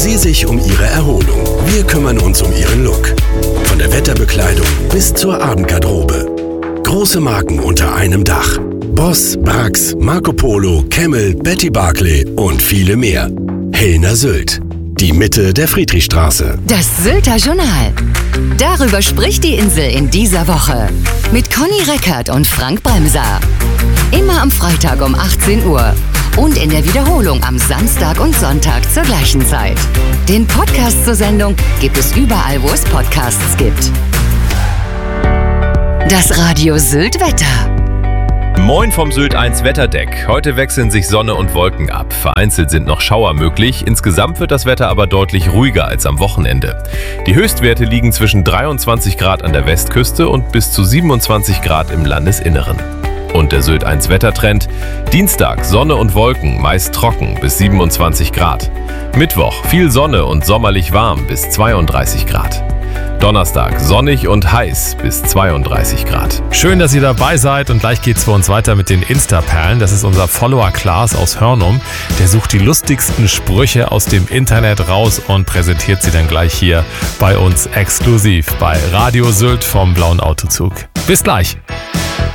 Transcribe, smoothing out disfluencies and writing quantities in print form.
Sie sich um Ihre Erholung. Wir kümmern uns um Ihren Look. Von der Wetterbekleidung bis zur Abendgarderobe. Große Marken unter einem Dach. Boss, Brax, Marco Polo, Camel, Betty Barclay und viele mehr. Hellner Sylt. Die Mitte der Friedrichstraße. Das Sylter Journal. Darüber spricht die Insel in dieser Woche. Mit Conny Reckert und Frank Bremser. Immer am Freitag um 18 Uhr. Und in der Wiederholung am Samstag und Sonntag zur gleichen Zeit. Den Podcast zur Sendung gibt es überall, wo es Podcasts gibt. Das Radio Sylt Wetter. Moin vom Sylt 1 Wetterdeck. Heute wechseln sich Sonne und Wolken ab. Vereinzelt sind noch Schauer möglich. Insgesamt wird das Wetter aber deutlich ruhiger als am Wochenende. Die Höchstwerte liegen zwischen 23 Grad an der Westküste und bis zu 27 Grad im Landesinneren. Und der Sylt 1 Wettertrend: Dienstag Sonne und Wolken, meist trocken bis 27 Grad. Mittwoch viel Sonne und sommerlich warm bis 32 Grad. Donnerstag sonnig und heiß bis 32 Grad. Schön, dass ihr dabei seid, und gleich geht's für uns weiter mit den Insta-Perlen. Das ist unser Follower Klaas aus Hörnum. Der sucht die lustigsten Sprüche aus dem Internet raus und präsentiert sie dann gleich hier bei uns exklusiv bei Radio Sylt vom Blauen Autozug. Bis gleich.